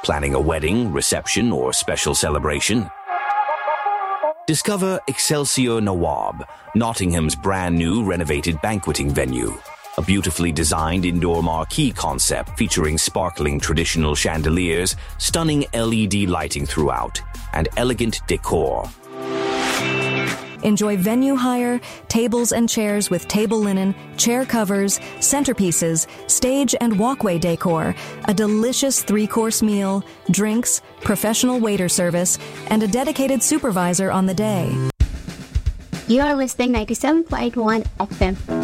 Planning a wedding, reception, or special celebration? Discover Excelsior Nawab, Nottingham's brand new renovated banqueting venue. A beautifully designed indoor marquee concept featuring sparkling traditional chandeliers, stunning LED lighting throughout, and elegant decor. Enjoy venue hire, tables and chairs with table linen, chair covers, centerpieces, stage and walkway decor, a delicious 3-course meal, drinks, professional waiter service, and a dedicated supervisor on the day. You are listening 97.1 FM.